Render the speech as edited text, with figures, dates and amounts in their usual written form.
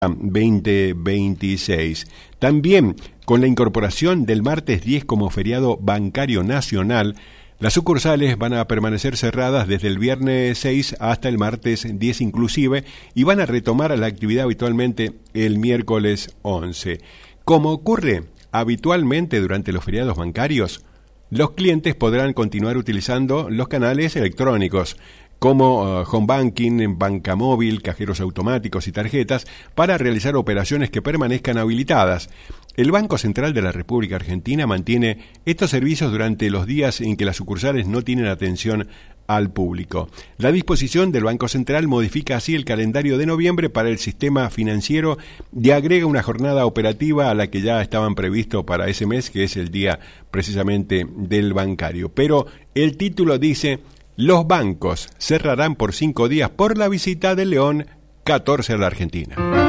2026. También, con la incorporación del martes 10 como feriado bancario nacional, las sucursales van a permanecer cerradas desde el viernes 6 hasta el martes 10 inclusive y van a retomar la actividad habitualmente el miércoles 11. Como ocurre habitualmente durante los feriados bancarios, los clientes podrán continuar utilizando los canales electrónicos como home banking, banca móvil, cajeros automáticos y tarjetas para realizar operaciones que permanezcan habilitadas. El Banco Central de la República Argentina mantiene estos servicios durante los días en que las sucursales no tienen atención al público. La disposición del Banco Central modifica así el calendario de noviembre para el sistema financiero y agrega una jornada operativa a la que ya estaban previsto para ese mes, que es el día precisamente del bancario. Pero el título dice: los bancos cerrarán por 5 días por la visita de León XIV a la Argentina.